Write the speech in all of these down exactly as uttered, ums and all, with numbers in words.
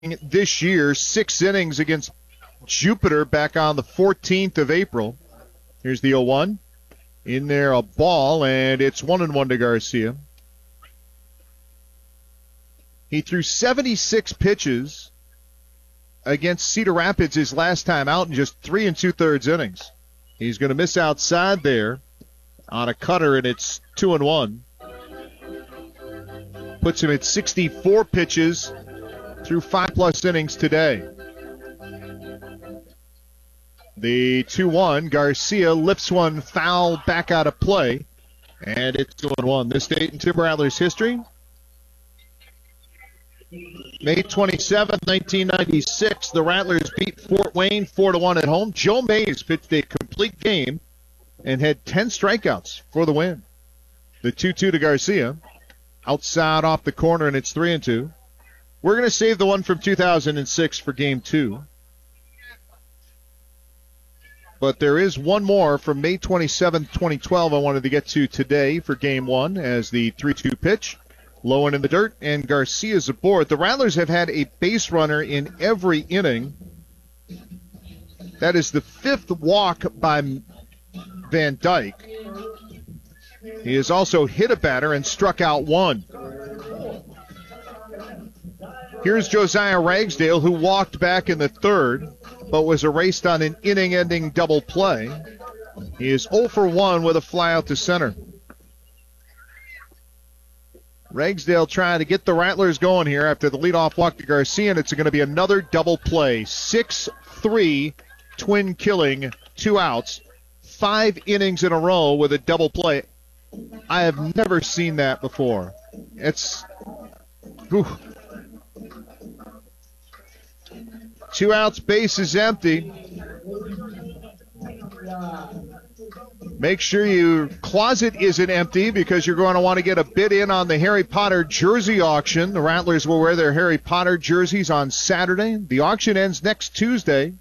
this year, six innings against Jupiter back on the fourteenth of April. Here's the oh one. In there, a ball, and it's one and one to Garcia. He threw seventy-six pitches against Cedar Rapids his last time out in just three and two-thirds innings. He's going to miss outside there on a cutter, and it's two and one. Puts him at sixty-four pitches through five-plus innings today. The two one, Garcia lifts one foul back out of play, and it's two and one. This date in Timber Rattlers history, May twenty-seventh, nineteen ninety-six, the Rattlers beat Fort Wayne four to one at home. Joe Mays pitched a complete game and had ten strikeouts for the win. The two two to Garcia, outside off the corner, and it's three and two. We're going to save the one from two thousand six for game two. But there is one more from May twenty-seventh, twenty twelve I wanted to get to today for game one as the three two pitch. Low and in the dirt, and Garcia's aboard. The Rattlers have had a base runner in every inning. That is the fifth walk by Van Dyke. He has also hit a batter and struck out one. Here's Josiah Ragsdale, who walked back in the third, but was erased on an inning-ending double play. He is oh for one with a fly out to center. Ragsdale trying to get the Rattlers going here after the leadoff walk to Garcia, and it's going to be another double play. six three, twin killing, two outs, five innings in a row with a double play. I have never seen that before. It's... Whew. Two outs, base is empty. Make sure your closet isn't empty because you're going to want to get a bid in on the Harry Potter jersey auction. The Rattlers will wear their Harry Potter jerseys on Saturday. The auction ends next Tuesday.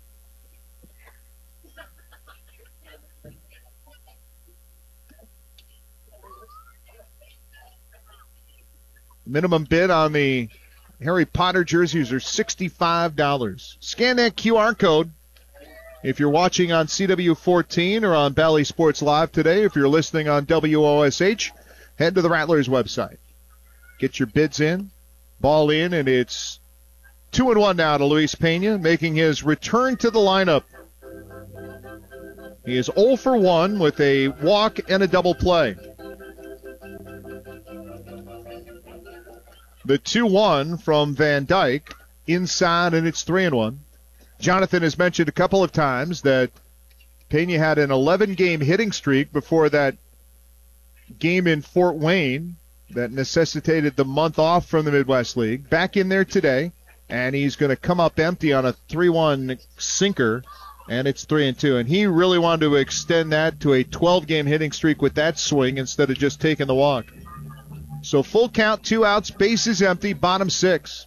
Minimum bid on the Harry Potter jerseys are sixty-five dollars. Scan that Q R code. If you're watching on C W fourteen or on Bally Sports Live today, if you're listening on W O S H, head to the Rattlers website. Get your bids in, ball in, and it's two and one now to Luis Pena, making his return to the lineup. He is oh for one with a walk and a double play. The two one from Van Dyke, inside, and it's three and one. Jonathan has mentioned a couple of times that Pena had an eleven-game hitting streak before that game in Fort Wayne that necessitated the month off from the Midwest League. Back in there today, and he's going to come up empty on a three one sinker, and it's three and two. And he really wanted to extend that to a twelve-game hitting streak with that swing instead of just taking the walk. So full count, two outs, bases empty, bottom six.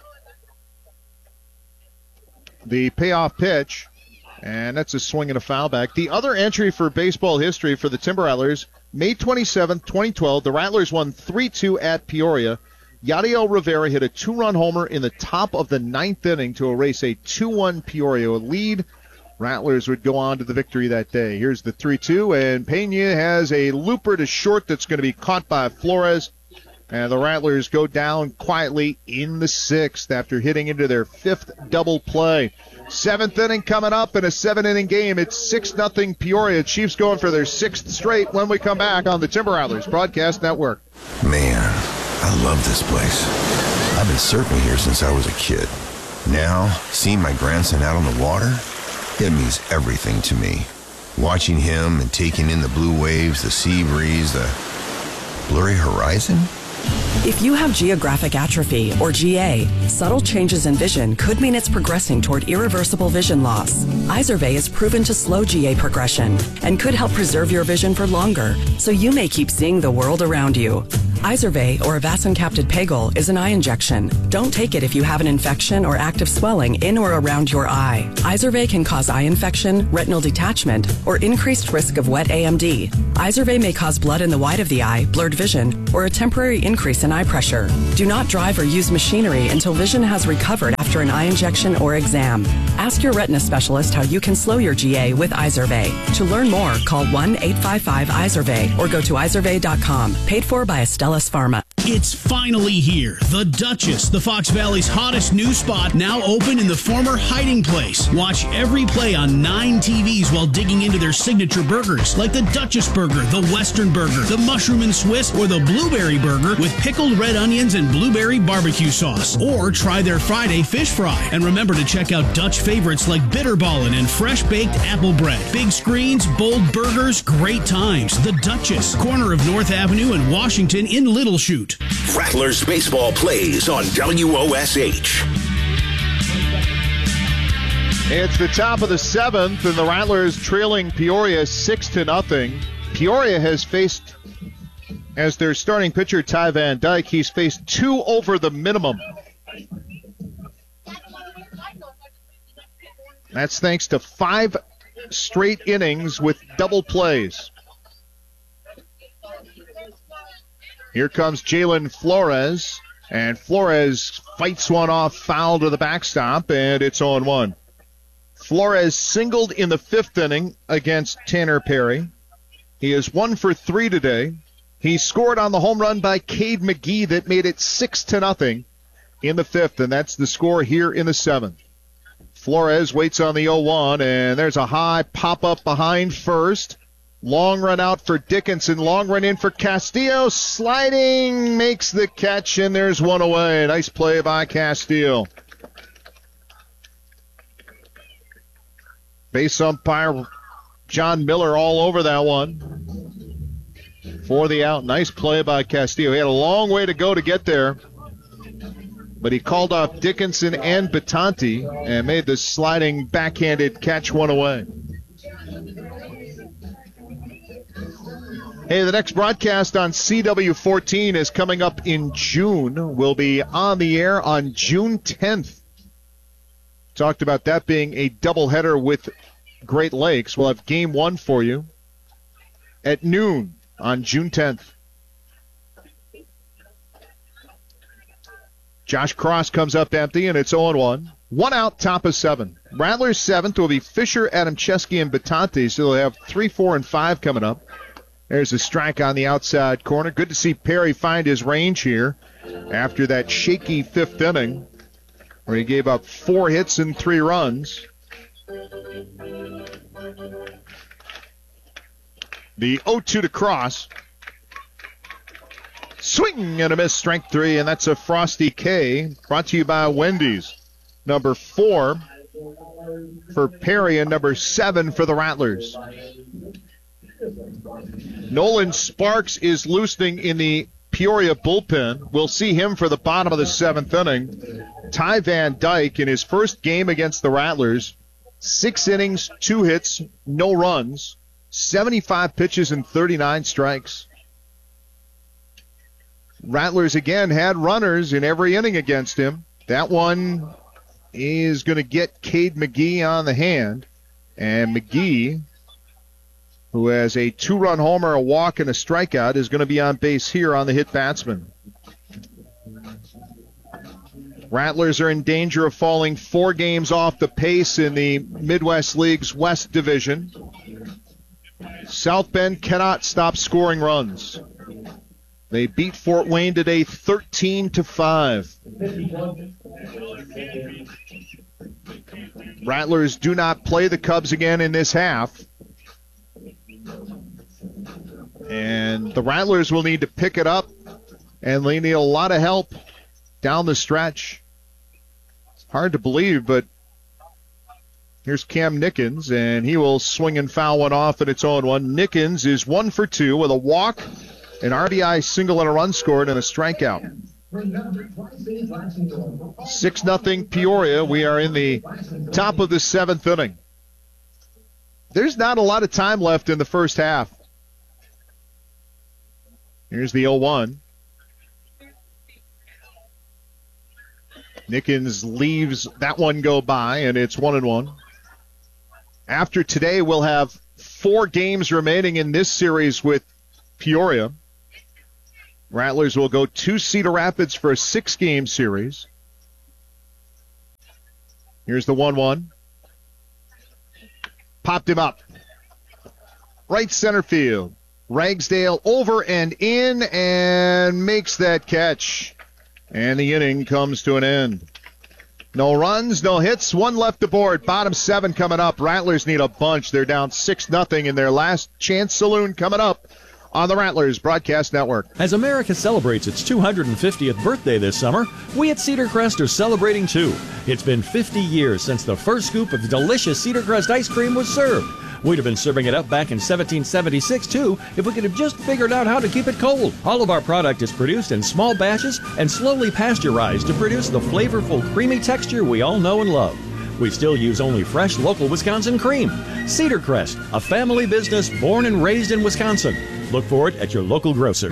The payoff pitch, and that's a swing and a foul back. The other entry for baseball history for the Timber Rattlers, May twenty-seventh, twenty twelve, the Rattlers won three two at Peoria. Yadiel Rivera hit a two-run homer in the top of the ninth inning to erase a two one Peoria lead. Rattlers would go on to the victory that day. Here's the three two, and Pena has a looper to short that's going to be caught by Flores. And the Rattlers go down quietly in the sixth after hitting into their fifth double play. Seventh inning coming up in a seven-inning game. It's six nothing Peoria. Chiefs going for their sixth straight when we come back on the Timber Rattlers Broadcast Network. Man, I love this place. I've been surfing here since I was a kid. Now, seeing my grandson out on the water, it means everything to me. Watching him and taking in the blue waves, the sea breeze, the blurry horizon. If you have geographic atrophy, or G A, subtle changes in vision could mean it's progressing toward irreversible vision loss. Izervay is proven to slow G A progression and could help preserve your vision for longer, so you may keep seeing the world around you. Izervay, or avacincaptad pegol, is an eye injection. Don't take it if you have an infection or active swelling in or around your eye. Izervay can cause eye infection, retinal detachment, or increased risk of wet A M D. Izervay may cause blood in the white of the eye, blurred vision, or a temporary increase in eye pressure. Do not drive or use machinery until vision has recovered after an eye injection or exam. Ask your retina specialist how you can slow your G A with Izervay. To learn more, call one eight five five Izervay or go to izervay dot com. Paid for by Astellas Pharma. It's finally here. The Duchess, the Fox Valley's hottest new spot, now open in the former hiding place. Watch every play on nine T Vs while digging into their signature burgers, like the Duchess Burger, the Western Burger, the Mushroom and Swiss, or the Blueberry Burger with pickled red onions and blueberry barbecue sauce. Or try their Friday fish fry. And remember to check out Dutch favorites like Bitterballen and fresh-baked apple bread. Big screens, bold burgers, great times. The Duchess, corner of North Avenue and Washington in Little Chute. Rattlers baseball plays on W O S H. It's the top of the seventh, and the Rattlers trailing Peoria six to nothing. Peoria has faced, as their starting pitcher Ty Van Dyke, he's faced two over the minimum. That's thanks to five straight innings with double plays. Here comes Jalen Flores, and Flores fights one off foul to the backstop, and it's oh one. Flores singled in the fifth inning against Tanner Perry. He is one for three today. He scored on the home run by Cade McGee that made it six to nothing in the fifth, and that's the score here in the seventh. Flores waits on the oh one, and there's a high pop-up behind first. Long run out for Dickinson. Long run in for Castillo. Sliding, makes the catch, and there's one away. Nice play by Castillo. Base umpire John Miller all over that one for the out. Nice play by Castillo. He had a long way to go to get there, but he called off Dickinson and Batanti and made the sliding backhanded catch one away. Hey, the next broadcast on C W fourteen is coming up in June. We'll be on the air on June tenth. Talked about that being a doubleheader with Great Lakes. We'll have game one for you at noon on June tenth. Josh Cross comes up empty, and it's oh one. One out, top of seven. Rattlers seventh will be Fisher, Adam Chesky, and Batanti, so they'll have three, four, and five coming up. There's a strike on the outside corner. Good to see Perry find his range here after that shaky fifth inning where he gave up four hits and three runs. The oh two to Cross. Swing and a miss, strike three, and that's a Frosty K. Brought to you by Wendy's. Number four for Perry and number seven for the Rattlers. Nolan Sparks is loosening in the Peoria bullpen. We'll see him for the bottom of the seventh inning. Ty Van Dyke in his first game against the Rattlers, six innings, two hits, no runs, seventy-five pitches and thirty-nine strikes. Rattlers again had runners in every inning against him. That one is going to get Cade McGee on the hand, and McGee, who has a two-run homer, a walk, and a strikeout, is going to be on base here on the hit batsman. Rattlers are in danger of falling four games off the pace in the Midwest League's West Division. South Bend cannot stop scoring runs. They beat Fort Wayne today thirteen to five. Rattlers do not play the Cubs again in this half. And the Rattlers will need to pick it up, and they need a lot of help down the stretch. It's hard to believe, but here's Cam Nickens, and he will swing and foul one off, and it's oh one. Nickens is one for two with a walk, an R B I single, and a run scored, and a strikeout. six nothing Peoria. We are in the top of the seventh inning. There's not a lot of time left in the first half. Here's the oh one. Nickens leaves that one go by, and it's one and one. After today, we'll have four games remaining in this series with Peoria. Rattlers will go to Cedar Rapids for a six-game series. Here's the one one. Popped him up. Right center field. Ragsdale over and in and makes that catch. And the inning comes to an end. No runs, no hits, one left aboard. Bottom seven coming up. Rattlers need a bunch. They're down six nothing in their last chance saloon coming up on the Rattlers Broadcast Network. As America celebrates its two hundred fiftieth birthday this summer, we at Cedar Crest are celebrating too. It's been fifty years since the first scoop of delicious Cedar Crest ice cream was served. We'd have been serving it up back in seventeen seventy-six, too, if we could have just figured out how to keep it cold. All of our product is produced in small batches and slowly pasteurized to produce the flavorful, creamy texture we all know and love. We still use only fresh, local Wisconsin cream. Cedar Crest, a family business born and raised in Wisconsin. Look for it at your local grocer.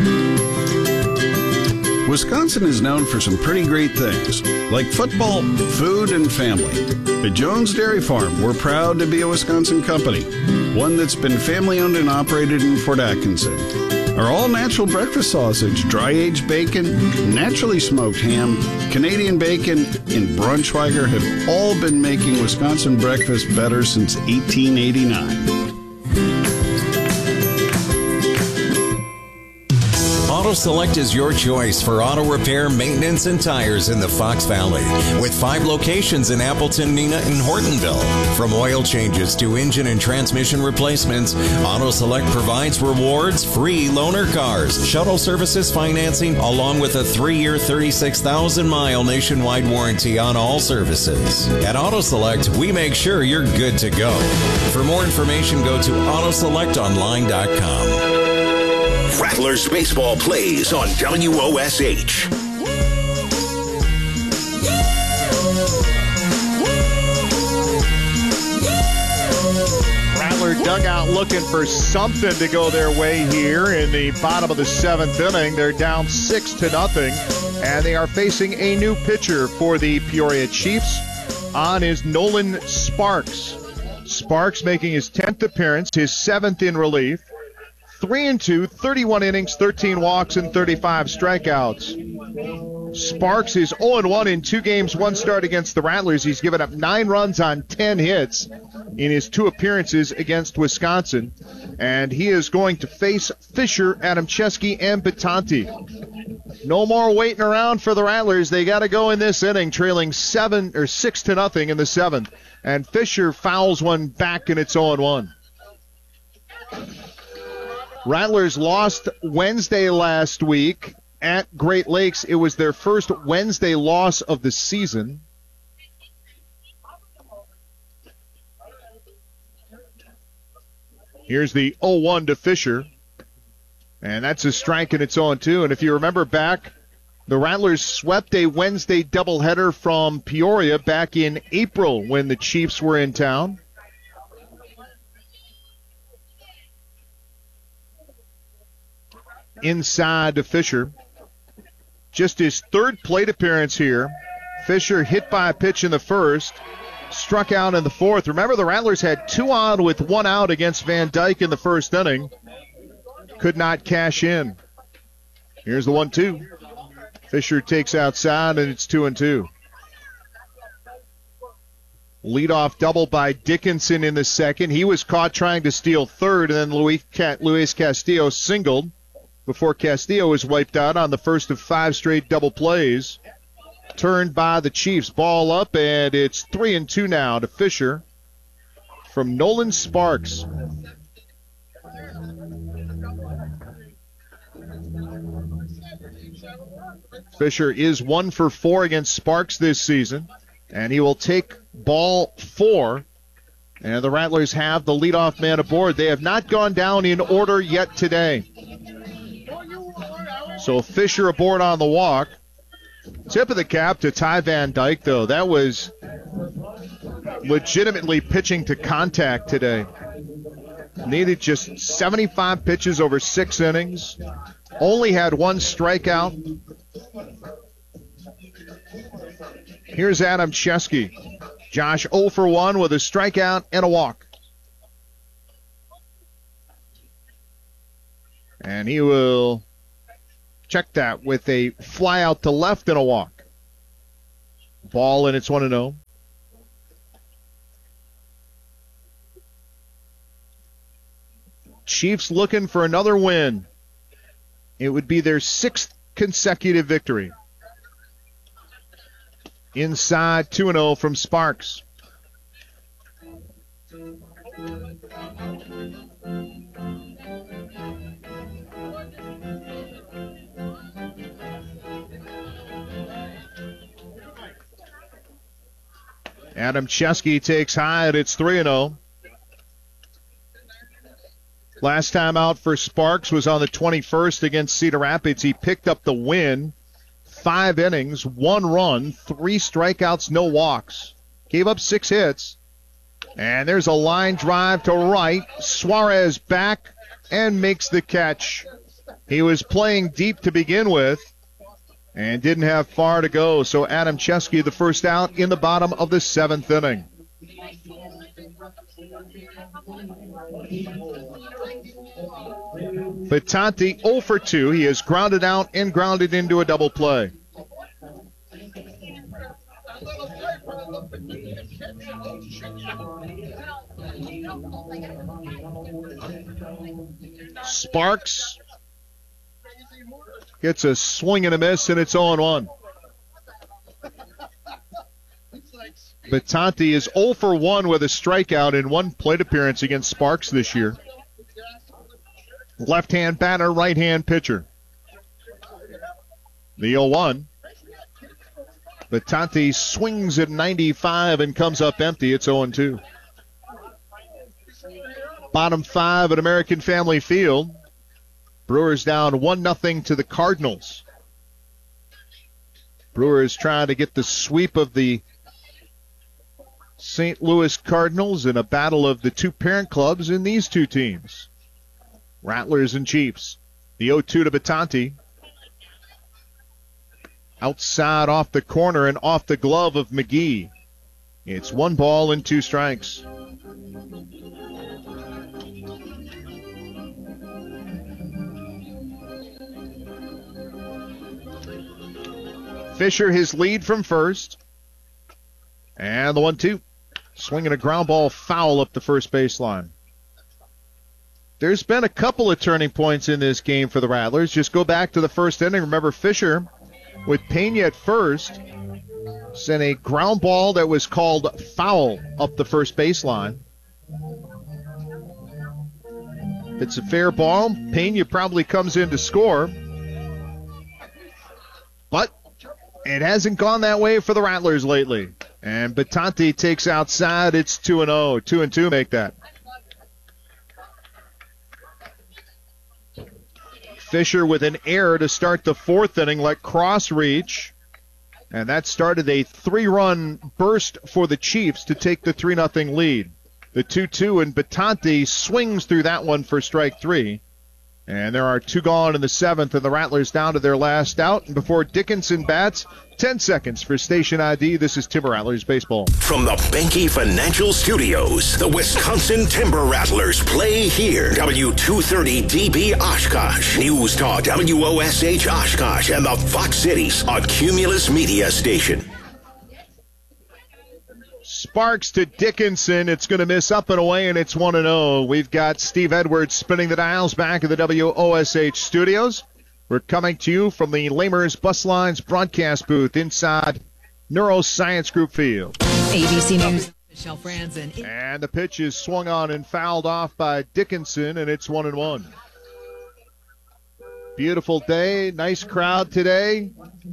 Wisconsin is known for some pretty great things, like football, food, and family. At Jones Dairy Farm, we're proud to be a Wisconsin company, one that's been family-owned and operated in Fort Atkinson. Our all-natural breakfast sausage, dry-aged bacon, naturally smoked ham, Canadian bacon, and Braunschweiger have all been making Wisconsin breakfast better since eighteen eighty-nine. Auto Select is your choice for auto repair, maintenance, and tires in the Fox Valley. With five locations in Appleton, Neenah, and Hortonville. From oil changes to engine and transmission replacements, Auto Select provides rewards, free loaner cars, shuttle services financing, along with a three-year, thirty-six thousand mile nationwide warranty on all services. At Auto Select, we make sure you're good to go. For more information, go to auto select online dot com. Rattlers baseball plays on W O S H. Rattler dugout looking for something to go their way here in the bottom of the seventh inning. They're down six to nothing, and they are facing a new pitcher for the Peoria Chiefs. On is Nolan Sparks. Sparks making his tenth appearance, his seventh in relief. Three and two, thirty-one innings, thirteen walks, and thirty-five strikeouts. Sparks is oh and one in two games, one start against the Rattlers. He's given up nine runs on ten hits in his two appearances against Wisconsin. And he is going to face Fisher, Adamczewski, and Batanti. No more waiting around for the Rattlers. They got to go in this inning, trailing seven or six to nothing in the seventh. And Fisher fouls one back, and it's oh and one. Rattlers lost Wednesday last week at Great Lakes. It was their first Wednesday loss of the season. Here's the oh one to Fisher. And that's a strike, and it's oh and two. And if you remember back, the Rattlers swept a Wednesday doubleheader from Peoria back in April when the Chiefs were in town. Inside to Fisher. Just his third plate appearance here. Fisher hit by a pitch in the first, struck out in the fourth. Remember, the Rattlers had two on with one out against Van Dyke in the first inning. Could not cash in. Here's the one two. Fisher takes outside, and it's two and two. Leadoff double by Dickinson in the second. He was caught trying to steal third, and then Luis, Luis Castillo singled before Castillo was wiped out on the first of five straight double plays. Turned by the Chiefs. Ball up, and it's three and two now to Fisher from Nolan Sparks. Fisher is one for four against Sparks this season, and he will take ball four. And the Rattlers have the leadoff man aboard. They have not gone down in order yet today. So Fisher aboard on the walk. Tip of the cap to Ty Van Dyke, though. That was legitimately pitching to contact today. Needed just seventy-five pitches over six innings. Only had one strikeout. Here's Adam Chesky. Josh oh for one with a strikeout and a walk. And he will check that with a fly out to left and a walk. Ball, and it's one and oh. Chiefs looking for another win. It would be their sixth consecutive victory. Inside, two and oh from Sparks. Adam Chesky takes high, and it's three and oh. Last time out for Sparks was on the twenty-first against Cedar Rapids. He picked up the win. Five innings, one run, three strikeouts, no walks. Gave up six hits. And there's a line drive to right. Suarez back and makes the catch. He was playing deep to begin with and didn't have far to go. So Adam Chesky, the first out in the bottom of the seventh inning. Batanti oh for two. He is grounded out and grounded into a double play. Sparks gets a swing and a miss, and it's oh and one. Batanti is oh for one with a strikeout in one plate appearance against Sparks this year. Left-hand batter, right-hand pitcher. The oh one. Batanti swings at ninety-five and comes up empty. It's oh and two. Bottom five at American Family Field. Brewers down one nothing to the Cardinals. Brewers trying to get the sweep of the Saint Louis Cardinals in a battle of the two parent clubs in these two teams. Rattlers and Chiefs. The oh two to Batanti. Outside off the corner and off the glove of McGee. It's one ball and two strikes. Fisher his lead from first. And the one two. Swinging a ground ball foul up the first baseline. There's been a couple of turning points in this game for the Rattlers. Just go back to the first inning. Remember, Fisher, with Pena at first, sent a ground ball that was called foul up the first baseline. If it's a fair ball, Pena probably comes in to score. But it hasn't gone that way for the Rattlers lately. And Batanti takes outside. It's two and oh. two and two make that. Fisher with an error to start the fourth inning, let cross reach. And that started a three-run burst for the Chiefs to take the three nothing lead. The two two, and Batanti swings through that one for strike three. And there are two gone in the seventh, and the Rattlers down to their last out. And before Dickinson bats, ten seconds for station I D. This is Timber Rattlers Baseball. From the Benke Financial Studios, the Wisconsin Timber Rattlers play here. W two thirty D B Oshkosh, News Talk W O S H Oshkosh, and the Fox Cities, a Cumulus Media station. Sparks to Dickinson. It's going to miss up and away, and it's one and oh. We've got Steve Edwards spinning the dials back at the W O S H studios. We're coming to you from the Lamers Bus Lines broadcast booth inside Neuroscience Group Field. A B C News, Michelle Franzen. And the pitch is swung on and fouled off by Dickinson, and it's one and one. Beautiful day, nice crowd today.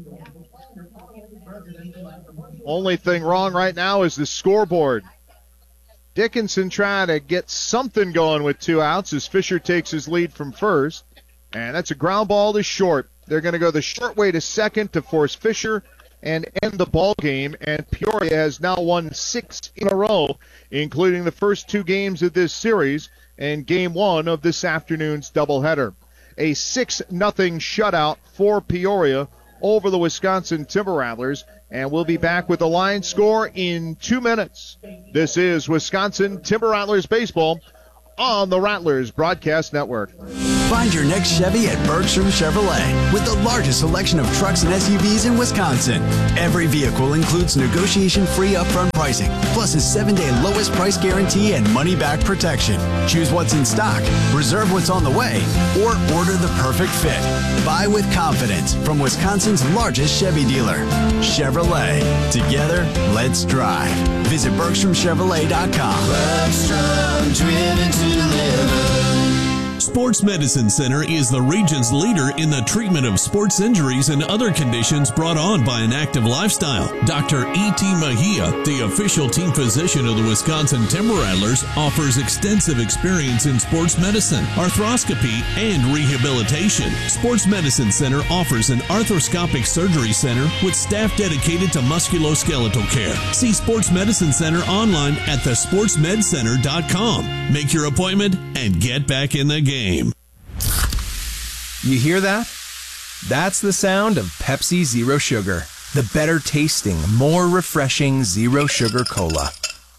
Only thing wrong right now is the scoreboard. Dickinson trying to get something going with two outs as Fisher takes his lead from first. And that's a ground ball to short. They're going to go the short way to second to force Fisher and end the ball game. And Peoria has now won six in a row, including the first two games of this series and game one of this afternoon's doubleheader. A six nothing shutout for Peoria over the Wisconsin Timber Rattlers. and we'll be back with the line score in two minutes. This is Wisconsin Timber Rattlers baseball on the Rattlers Broadcast Network. Find your next Chevy at Bergstrom Chevrolet with the largest selection of trucks and S U Vs in Wisconsin. Every vehicle includes negotiation-free upfront pricing, plus a seven-day lowest price guarantee and money-back protection. Choose what's in stock, reserve what's on the way, or order the perfect fit. Buy with confidence from Wisconsin's largest Chevy dealer, Chevrolet. Together, let's drive. Visit Bergstrom Chevrolet dot com. Bergstrom, driven to live. Sports Medicine Center is the region's leader in the treatment of sports injuries and other conditions brought on by an active lifestyle. Doctor E T. Mejia, the official team physician of the Wisconsin Timber Rattlers, offers extensive experience in sports medicine, arthroscopy, and rehabilitation. Sports Medicine Center offers an arthroscopic surgery center with staff dedicated to musculoskeletal care. See Sports Medicine Center online at the sports med center dot com. Make your appointment and get back in the game. Game. You hear that? That's the sound of Pepsi Zero Sugar, the better tasting, more refreshing Zero Sugar Cola.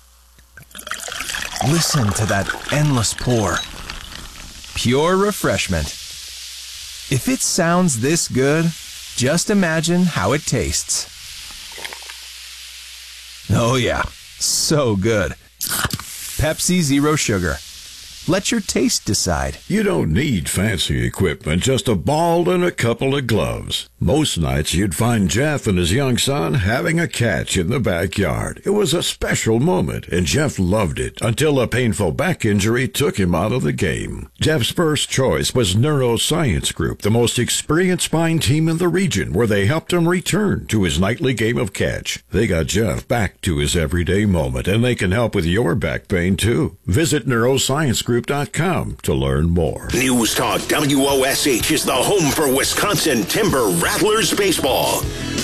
Listen to that endless pour. Pure refreshment. If it sounds this good, just imagine how it tastes. Oh yeah, so good. Pepsi Zero Sugar. Let your taste decide. You don't need fancy equipment, just a ball and a couple of gloves. Most nights you'd find Jeff and his young son having a catch in the backyard. It was a special moment, and Jeff loved it until a painful back injury took him out of the game. Jeff's first choice was Neuroscience Group, the most experienced spine team in the region, where they helped him return to his nightly game of catch. They got Jeff back to his everyday moment, and they can help with your back pain, too. Visit neuroscience group dot com to learn more. News Talk W O S H is the home for Wisconsin Timber Rattlers baseball.